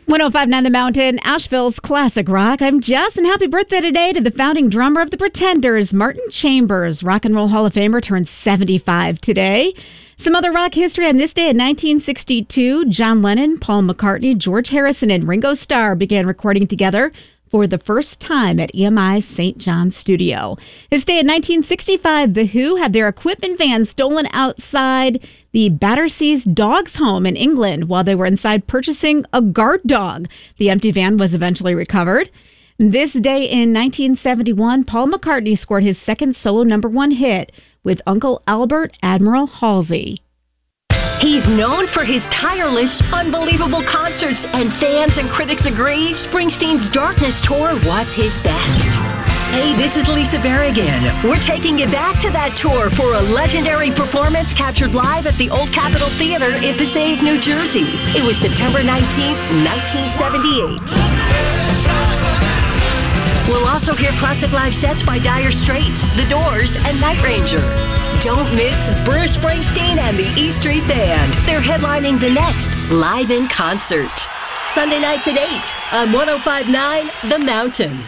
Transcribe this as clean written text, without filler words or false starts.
1059 The Mountain, Asheville's classic rock. I'm Jess, and happy birthday today to the founding drummer of the Pretenders, Martin Chambers. Rock and Roll Hall of Famer turned 75 today. Some other rock history on this day in 1962, John Lennon, Paul McCartney, George Harrison, and Ringo Starr began recording together for the first time at EMI's St. John's studio. This day in 1965, The Who had their equipment van stolen outside the Battersea's Dogs Home in England while they were inside purchasing a guard dog. The empty van was eventually recovered. This day in 1971, Paul McCartney scored his second solo #1 hit with Uncle Albert Admiral Halsey. He's known for his tireless, unbelievable concerts, and fans and critics agree Springsteen's Darkness tour was his best. Hey, this is Lisa Berrigan. We're taking you back to that tour for a legendary performance captured live at the Old Capitol Theater in Passaic, New Jersey. It was September 19th, 1978. We'll also hear classic live sets by Dire Straits, The Doors, and Night Ranger. Don't miss Bruce Springsteen and the E Street Band. They're headlining the next Live in Concert. Sunday nights at 8 on 1059 The Mountain.